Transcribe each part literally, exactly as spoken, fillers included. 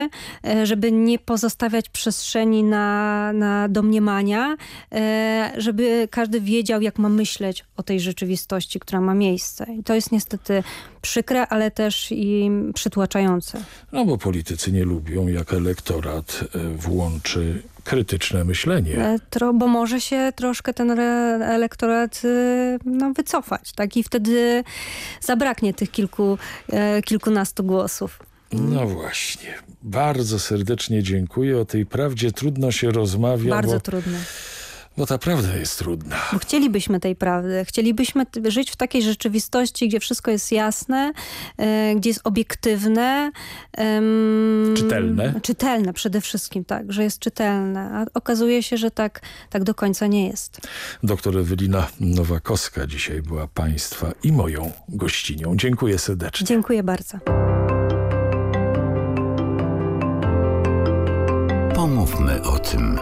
żeby nie pozostawiać przestrzeni na, na domniemania, żeby każdy wiedział, jak ma myśleć o tej rzeczywistości, która ma miejsce. I to jest niestety przykre, ale też i przytłaczające. No bo politycy nie lubią, jak elektorat włączy krytyczne myślenie. Tro, bo może się troszkę ten elektorat no, wycofać, tak? I wtedy zabraknie tych kilku, kilkunastu głosów. No właśnie. Bardzo serdecznie dziękuję. O tej prawdzie trudno się rozmawia. Bardzo bo, trudno. Bo ta prawda jest trudna. Bo chcielibyśmy tej prawdy. Chcielibyśmy żyć w takiej rzeczywistości, gdzie wszystko jest jasne, e, gdzie jest obiektywne. Em, czytelne. Czytelne przede wszystkim, tak, że jest czytelne. A okazuje się, że tak, tak do końca nie jest. Doktor Ewelina Nowakowska dzisiaj była Państwa i moją gościnią. Dziękuję serdecznie. Dziękuję bardzo. Pomówmy o tym.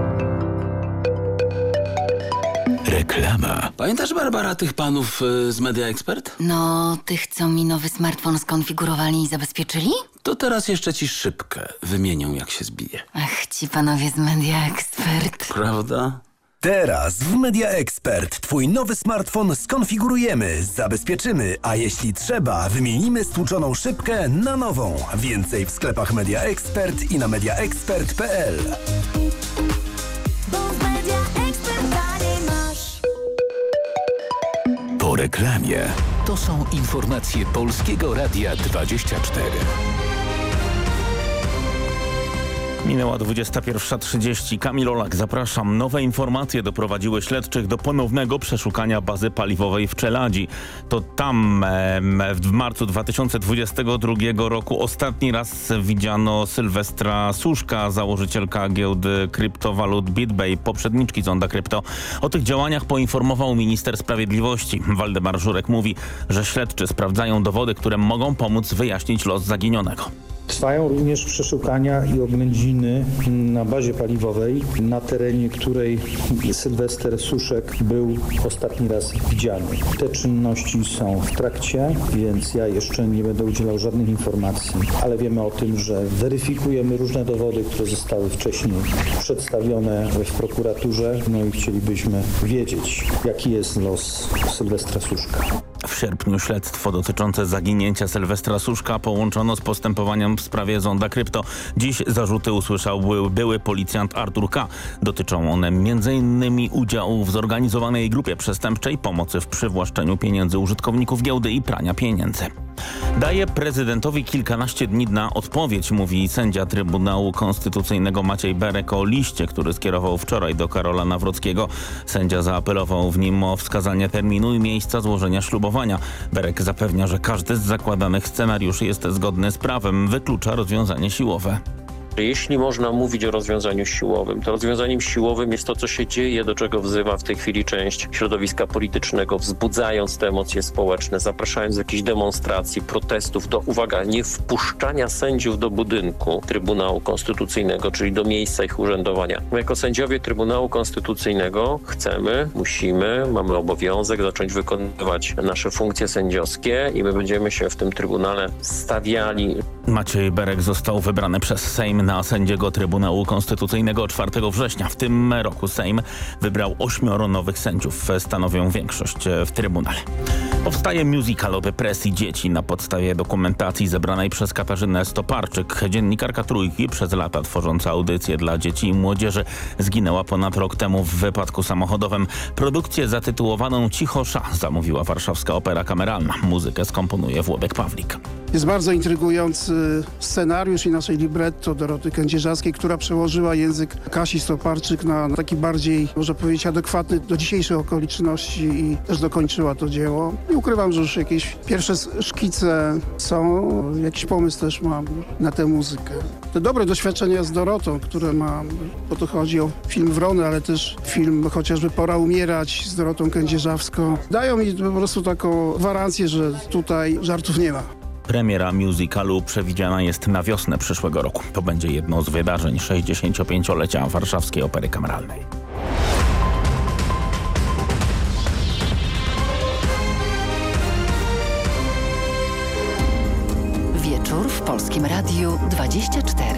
Reklama. Pamiętasz, Barbara, tych panów y, z Media Expert? No, tych, co mi nowy smartfon skonfigurowali i zabezpieczyli? To teraz jeszcze ci szybkę wymienią, jak się zbije. Ach, ci panowie z Media Expert. Prawda? Teraz w Media Expert twój nowy smartfon skonfigurujemy, zabezpieczymy, a jeśli trzeba, wymienimy stłuczoną szybkę na nową. Więcej w sklepach Media Expert i na media expert kropka p l. Po reklamie. To są informacje Polskiego Radia dwadzieścia cztery. Minęła dwudziesta pierwsza trzydzieści. Kamil Olak, zapraszam. Nowe informacje doprowadziły śledczych do ponownego przeszukania bazy paliwowej w Czeladzi. To tam e, w marcu dwa tysiące dwudziestego drugiego roku ostatni raz widziano Sylwestra Suszka, założycielka giełdy kryptowalut BitBay, poprzedniczki Zonda Krypto. O tych działaniach poinformował minister sprawiedliwości. Waldemar Żurek mówi, że śledczy sprawdzają dowody, które mogą pomóc wyjaśnić los zaginionego. Trwają również przeszukania i oględziny na bazie paliwowej, na terenie której Sylwester Suszek był ostatni raz widziany. Te czynności są w trakcie, więc ja jeszcze nie będę udzielał żadnych informacji, ale wiemy o tym, że weryfikujemy różne dowody, które zostały wcześniej przedstawione w prokuraturze, no i chcielibyśmy wiedzieć, jaki jest los Sylwestra Suszka. W sierpniu śledztwo dotyczące zaginięcia Sylwestra Suszka połączono z postępowaniem w sprawie Zonda Krypto. Dziś zarzuty usłyszał były, były policjant Artur K. Dotyczą one między innymi udziału w zorganizowanej grupie przestępczej, pomocy w przywłaszczeniu pieniędzy użytkowników giełdy i prania pieniędzy. Daje prezydentowi kilkanaście dni na odpowiedź, mówi sędzia Trybunału Konstytucyjnego Maciej Berek o liście, który skierował wczoraj do Karola Nawrockiego. Sędzia zaapelował w nim o wskazanie terminu i miejsca złożenia ślubowania. Berek zapewnia, że każdy z zakładanych scenariuszy jest zgodny z prawem, wyklucza rozwiązanie siłowe. Jeśli można mówić o rozwiązaniu siłowym, to rozwiązaniem siłowym jest to, co się dzieje, do czego wzywa w tej chwili część środowiska politycznego, wzbudzając te emocje społeczne, zapraszając do jakichś demonstracji, protestów, do, uwaga, nie wpuszczania sędziów do budynku Trybunału Konstytucyjnego, czyli do miejsca ich urzędowania. My jako sędziowie Trybunału Konstytucyjnego chcemy, musimy, mamy obowiązek zacząć wykonywać nasze funkcje sędziowskie i my będziemy się w tym Trybunale stawiali. Maciej Berek został wybrany przez Sejm na sędziego Trybunału Konstytucyjnego czwartego września. W tym roku Sejm wybrał ośmioro nowych sędziów. Stanowią większość w Trybunale. Powstaje musical o depresji dzieci na podstawie dokumentacji zebranej przez Katarzynę Stoparczyk. Dziennikarka Trójki, przez lata tworząca audycje dla dzieci i młodzieży, zginęła ponad rok temu w wypadku samochodowym. Produkcję zatytułowaną Cichosza zamówiła Warszawska Opera Kameralna. Muzykę skomponuje Włodek Pawlik. Jest bardzo intrygujący scenariusz i naszej libretto Doroty Kędzierzawskiej, która przełożyła język Kasi Stoparczyk na taki bardziej, można powiedzieć, adekwatny do dzisiejszych okoliczności i też dokończyła to dzieło. Nie ukrywam, że już jakieś pierwsze szkice są, jakiś pomysł też mam na tę muzykę. Te dobre doświadczenia z Dorotą, które mam, bo to chodzi o film Wrony, ale też film chociażby Pora umierać z Dorotą Kędzierzawską, dają mi po prostu taką gwarancję, że tutaj żartów nie ma. Premiera musicalu przewidziana jest na wiosnę przyszłego roku. To będzie jedno z wydarzeń sześćdziesięciopięciolecia Warszawskiej Opery Kameralnej. Wieczór w Polskim Radiu dwadzieścia cztery.